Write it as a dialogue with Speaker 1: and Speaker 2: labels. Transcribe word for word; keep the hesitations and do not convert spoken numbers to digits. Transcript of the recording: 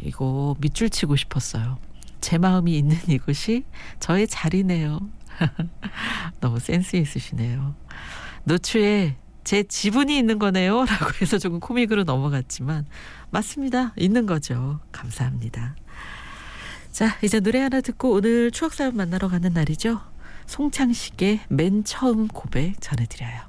Speaker 1: 이거 밑줄 치고 싶었어요. 제 마음이 있는 이곳이 저의 자리네요. 너무 센스 있으시네요. 노추에 제 지분이 있는 거네요 라고 해서 조금 코믹으로 넘어갔지만 맞습니다. 있는 거죠. 감사합니다. 자, 이제 노래 하나 듣고 오늘 추억사연 만나러 가는 날이죠. 송창식의 맨 처음 고백 전해드려요.